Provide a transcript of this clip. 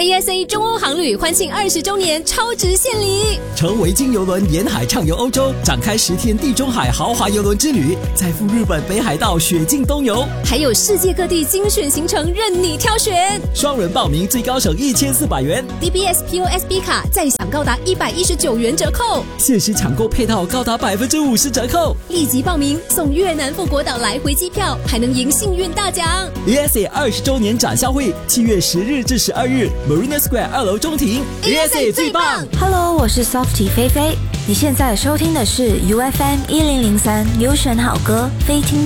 ASA 中欧航旅欢庆20周年超值献礼， 乘维京邮轮沿海畅游欧洲，展开10天地中海豪华邮轮之旅，再赴日本北海道雪境东游， 还有世界各地精选行程任你挑选。 双人报名最高省1400元 DBS POSB 卡再享高达119元折扣， 限时抢购配套高达50%折扣， 立即报名送越南富国岛来回机票，还能赢幸运大奖。 ASA 20周年展销会7月10日至12日 Marina Square 2楼中庭 ，ASA 最棒。 Hello， 我是 Softie 菲菲，你现在收听的是 UFM 1003优选好歌非听。